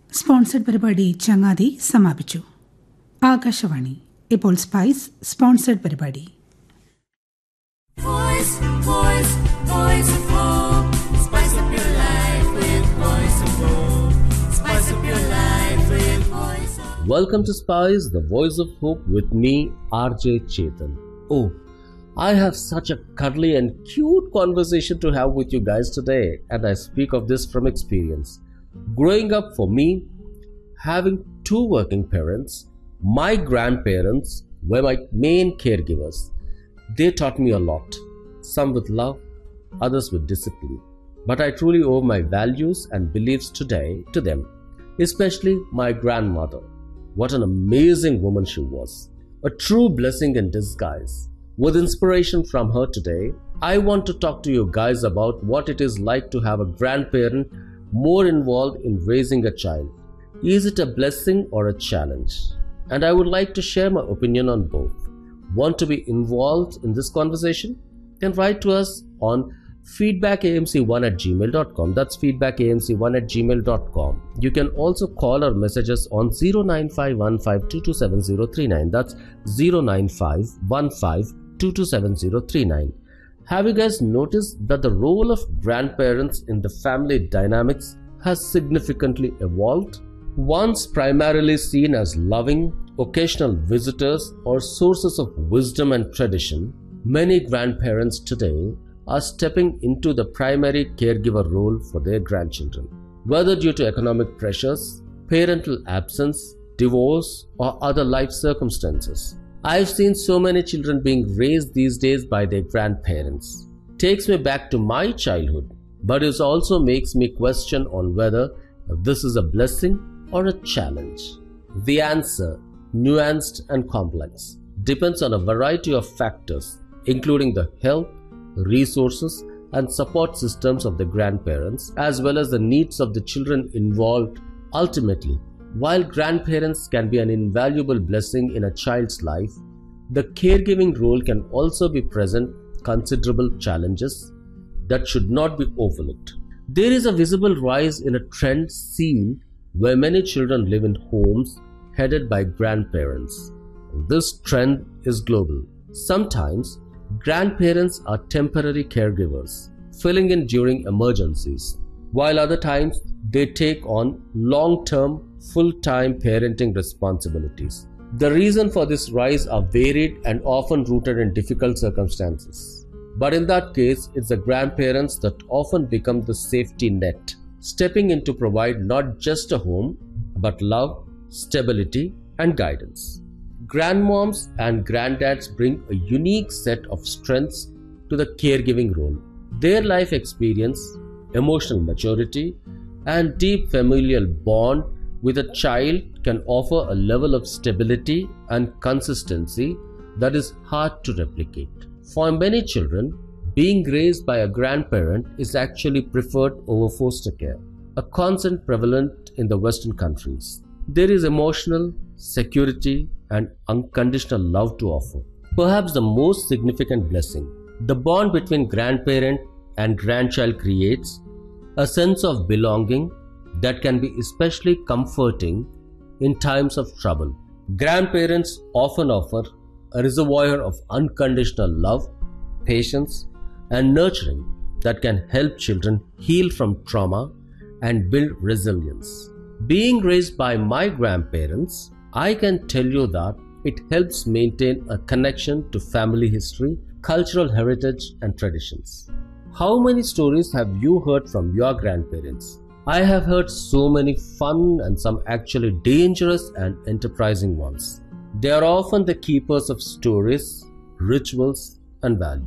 Sponsored പരിപാടി ചങ്ങാതി സമാപിച്ചു. ആകാശവാണി ഇപ്പോൾ സ്പൈസ് സ്പോൺസർഡ് പരിപാടി. Welcome to Spice, the voice of hope with me, RJ Chetan. Oh, I have such a cuddly and cute conversation to have with you guys today, and I speak of this from experience. Growing up for me, having two working parents, my grandparents were my main caregivers. They taught me a lot, some with love, others with discipline. But I truly owe my values and beliefs today to them, especially my grandmother. What an amazing woman she was. A true blessing in disguise. With inspiration from her today, I want to talk to you guys about what it is like to have a grandparent more involved in raising a child. Is it a blessing or a challenge? And I would like to share my opinion on both. Want to be involved in this conversation? Then write to us on feedbackamc1@gmail.com. That's feedbackamc1@gmail.com. You can also call or message us on 09515227039. That's 09515227039. Have you guys noticed that the role of grandparents in the family dynamics has significantly evolved? Once primarily seen as loving, occasional visitors or sources of wisdom and tradition, many grandparents today are stepping into the primary caregiver role for their grandchildren. Whether due to economic pressures, parental absence, divorce, or other life circumstances, I've seen so many children being raised these days by their grandparents. Takes me back to my childhood, but it also makes me question on whether this is a blessing or a challenge. The answer, nuanced and complex, depends on a variety of factors, including the health, resources, and support systems of the grandparents, as well as the needs of the children involved. Ultimately, while grandparents can be an invaluable blessing in a child's life, the caregiving role can also be present considerable challenges that should not be overlooked. There is a visible rise in a trend seen where many children live in homes headed by grandparents. This trend is global. Sometimes grandparents are temporary caregivers, filling in during emergencies, while other times they take on long-term, full-time parenting responsibilities. The reason for this rise are varied and often rooted in difficult circumstances. But in that case, it's the grandparents that often become the safety net, stepping in to provide not just a home, but love, stability, and guidance. Grandmoms and granddads bring a unique set of strengths to the caregiving role. Their life experience, emotional maturity, and deep familial bond with a child can offer a level of stability and consistency that is hard to replicate. For many children, being raised by a grandparent is actually preferred over foster care, a concept prevalent in the Western countries. There is emotional security and unconditional love to offer. Perhaps the most significant blessing, the bond between grandparent and grandchild creates a sense of belonging that can be especially comforting in times of trouble. Grandparents often offer a reservoir of unconditional love, patience, and nurturing that can help children heal from trauma and build resilience. Being raised by my grandparents, I can tell you that it helps maintain a connection to family history, cultural heritage, and traditions. How many stories have you heard from your grandparents? I have heard so many fun and some actually dangerous and enterprising ones. They are often the keepers of stories, rituals, and values.